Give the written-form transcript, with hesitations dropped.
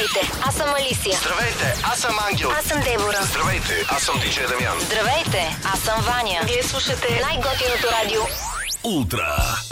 Здравейте, аз съм Алисия. Здравейте, аз съм Ангел. Аз съм Дебора. Здравейте, аз съм Диджей Дамян. Здравейте, аз съм Ваня. Вие слушате най-готиното радио Ултра.